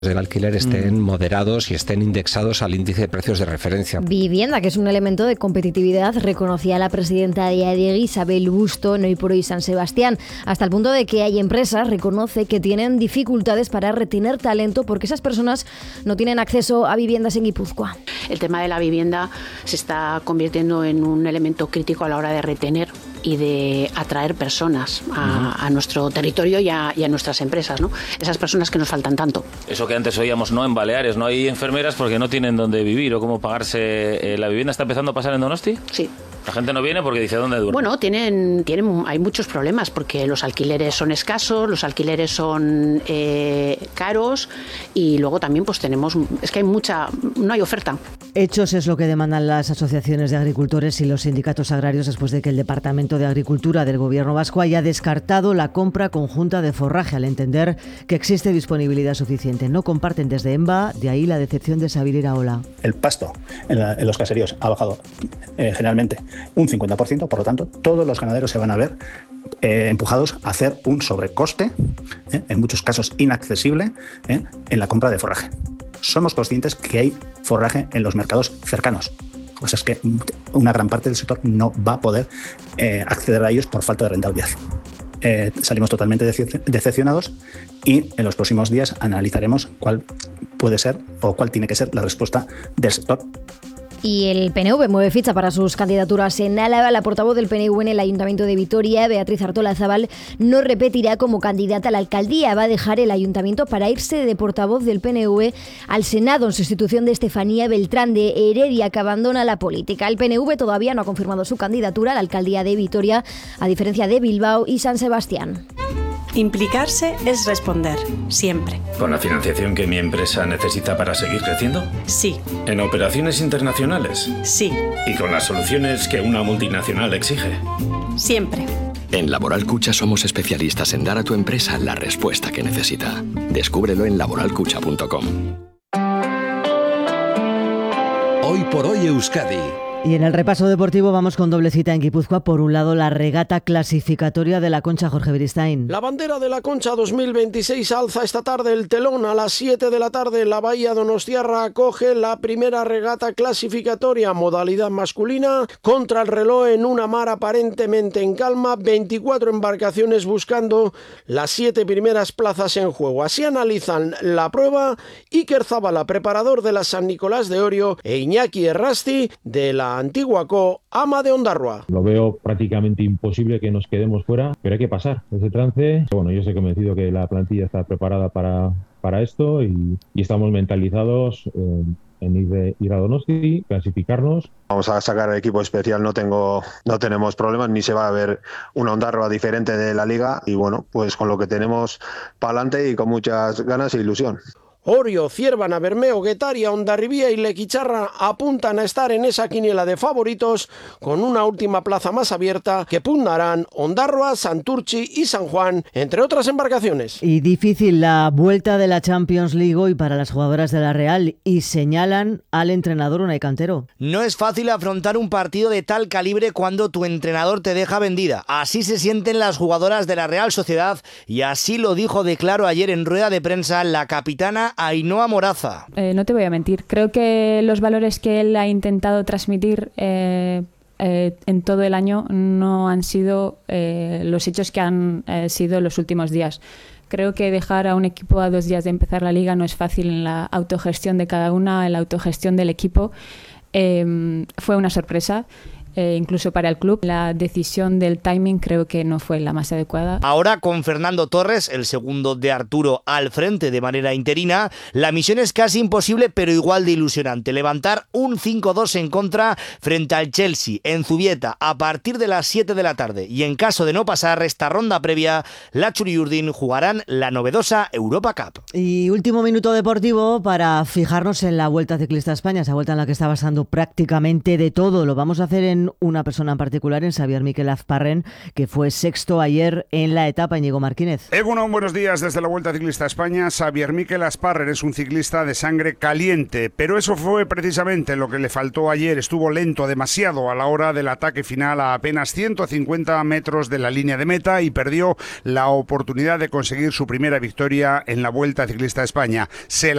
del alquiler estén moderados y estén indexados al índice de precios de referencia. Vivienda, que es un elemento de competitividad, reconocía la presidenta de ADIEG, Isabel Busto, en Hoy por Hoy San Sebastián, hasta el punto de que hay empresas, reconoce, que tienen dificultades para retener talento porque esas personas no tienen acceso a viviendas en Guipúzcoa. El tema de la vivienda se está convirtiendo en un elemento crítico a la hora de retener y de atraer personas a nuestro territorio y a nuestras empresas, ¿no? Esas personas que nos faltan tanto. Eso que antes oíamos, no, en Baleares no hay enfermeras porque no tienen dónde vivir o cómo pagarse la vivienda. ¿Está empezando a pasar en Donosti? Sí. La gente no viene porque dice ¿dónde duerme? Bueno, hay muchos problemas porque los alquileres son escasos, los alquileres son caros y luego también pues es que no hay oferta. Hechos es lo que demandan las asociaciones de agricultores y los sindicatos agrarios después de que el Departamento de Agricultura del Gobierno vasco haya descartado la compra conjunta de forraje al entender que existe disponibilidad suficiente. No comparten desde EMBA, de ahí la decepción de Xabier Iraola. El pasto en los caseríos ha bajado generalmente un 50%, por lo tanto, todos los ganaderos se van a ver empujados a hacer un sobrecoste, en muchos casos inaccesible, en la compra de forraje. Somos conscientes que hay forraje en los mercados cercanos. O sea, es que una gran parte del sector no va a poder acceder a ellos por falta de rentabilidad. Salimos totalmente decepcionados y en los próximos días analizaremos cuál puede ser o cuál tiene que ser la respuesta del sector. Y el PNV mueve ficha para sus candidaturas en Álava. La portavoz del PNV en el Ayuntamiento de Vitoria, Beatriz Artolazabal, no repetirá como candidata a la alcaldía. Va a dejar el ayuntamiento para irse de portavoz del PNV al Senado en sustitución de Estefanía Beltrán de Heredia, que abandona la política. El PNV todavía no ha confirmado su candidatura a la alcaldía de Vitoria, a diferencia de Bilbao y San Sebastián. Implicarse es responder, siempre. ¿Con la financiación que mi empresa necesita para seguir creciendo? Sí. ¿En operaciones internacionales? Sí. ¿Y con las soluciones que una multinacional exige? Siempre. En Laboral Cucha somos especialistas en dar a tu empresa la respuesta que necesita. Descúbrelo en laboralcucha.com. Hoy por hoy Euskadi. Y en el repaso deportivo vamos con doble cita en Guipúzcoa. Por un lado, la regata clasificatoria de la Concha, Jorge Beristain. La bandera de la Concha 2026 alza esta tarde el telón. A las 7 de la tarde la Bahía Donostiarra acoge la primera regata clasificatoria, modalidad masculina, contra el reloj en una mar aparentemente en calma. 24 embarcaciones buscando las 7 primeras plazas en juego. Así analizan la prueba Iker Zabala, preparador de la San Nicolás de Orio, e Iñaki Errasti de la Antiguaco Ama de Ondarroa. Lo veo prácticamente imposible que nos quedemos fuera, pero hay que pasar ese trance. Bueno, yo estoy convencido que la plantilla está preparada para esto y estamos mentalizados en ir a Donosti, clasificarnos. Vamos a sacar el equipo especial, no tenemos problemas, ni se va a ver una Ondarroa diferente de la liga y bueno, pues con lo que tenemos para adelante y con muchas ganas e ilusión. Orio, Ciervana, Bermeo, Guetaria, Hondarribía y Lequicharra apuntan a estar en esa quiniela de favoritos con una última plaza más abierta que pugnarán Ondarroa, Santurchi y San Juan, entre otras embarcaciones. Y difícil la vuelta de la Champions League hoy para las jugadoras de la Real y señalan al entrenador Unai Cantero. No es fácil afrontar un partido de tal calibre cuando tu entrenador te deja vendida. Así se sienten las jugadoras de la Real Sociedad y así lo dijo de claro ayer en rueda de prensa la capitana Ainhoa Moraza. No te voy a mentir, creo que los valores que él ha intentado transmitir en todo el año no han sido los hechos que han sido los últimos días. Creo que dejar a un equipo a 2 días de empezar la liga no es fácil en la autogestión de cada una, en la autogestión del equipo. Fue una sorpresa. Incluso para el club, la decisión del timing creo que no fue la más adecuada. Ahora con Fernando Torres, el segundo de Arturo, al frente de manera interina, la misión es casi imposible pero igual de ilusionante. Levantar un 5-2 en contra frente al Chelsea en Zubieta a partir de las 7 de la tarde. Y en caso de no pasar esta ronda previa, la Txuri Urdin jugarán la novedosa Europa Cup. Y último minuto deportivo para fijarnos en la Vuelta Ciclista a España, esa vuelta en la que está pasando prácticamente de todo. Lo vamos a hacer en en una persona en particular, en Xavier Miquel Azparren, que fue sexto ayer en la etapa. Íñigo Martínez. Egunon, buenos días desde la Vuelta Ciclista a España. Xavier Miquel Azparren es un ciclista de sangre caliente, pero eso fue precisamente lo que le faltó ayer. Estuvo lento demasiado a la hora del ataque final a apenas 150 metros de la línea de meta y perdió la oportunidad de conseguir su primera victoria en la Vuelta Ciclista a España. Se